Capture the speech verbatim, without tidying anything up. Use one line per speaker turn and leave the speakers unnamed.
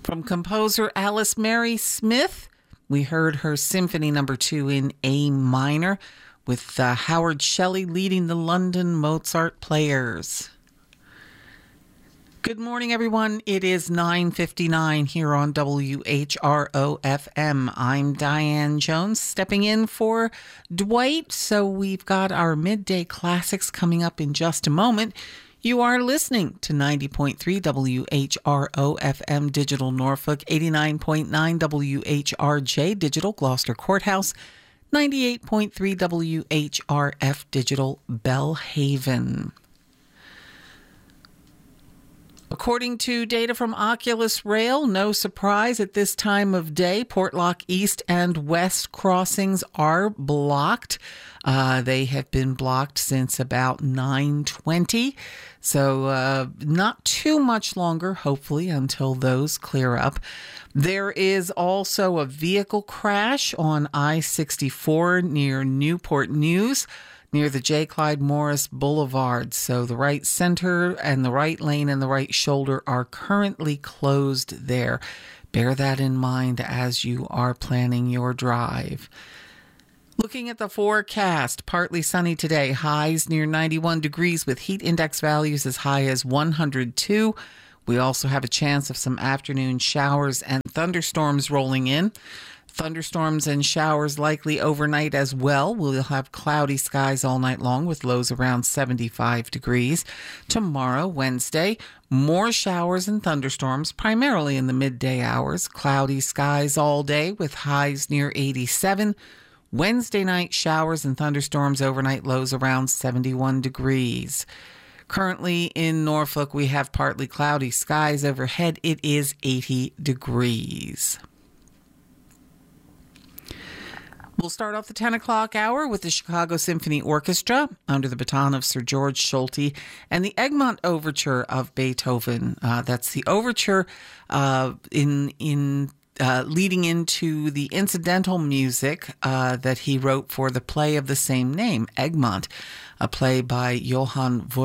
From composer Alice Mary Smith, we heard her Symphony Number Two in A minor, with uh, Howard Shelley leading the London Mozart Players. Good morning, everyone. It is nine fifty-nine here on W H R O F M. I'm Diane Jones, stepping in for Dwight. So we've got our midday classics coming up in just a moment. You are listening to ninety point three W H R O F M Digital Norfolk, eighty-nine point nine W H R J Digital Gloucester Courthouse, ninety-eight point three W H R F Digital Bellhaven. According to data from Oculus Rail, no surprise at this time of day, Portlock East and West crossings are blocked. Uh, they have been blocked since about nine twenty, so uh, not too much longer, hopefully, until those clear up. There is also a vehicle crash on I sixty-four near Newport News, near the J. Clyde Morris Boulevard. So the right center and the right lane and the right shoulder are currently closed there. Bear that in mind as you are planning your drive. Looking at the forecast, partly sunny today, highs near ninety-one degrees with heat index values as high as one hundred two. We also have a chance of some afternoon showers and thunderstorms rolling in. Thunderstorms and showers likely overnight as well. We'll have cloudy skies all night long with lows around seventy-five degrees. Tomorrow, Wednesday, more showers and thunderstorms, primarily in the midday hours. Cloudy skies all day with highs near eighty-seven. Wednesday night, showers and thunderstorms overnight, lows around seventy-one degrees. Currently in Norfolk, we have partly cloudy skies overhead. It is eighty degrees. We'll start off the ten o'clock hour with the Chicago Symphony Orchestra under the baton of Sir George Solti and the Egmont Overture of Beethoven. Uh, that's the overture uh, in in uh, leading into the incidental music uh, that he wrote for the play of the same name, Egmont, a play by Johann Wolfgang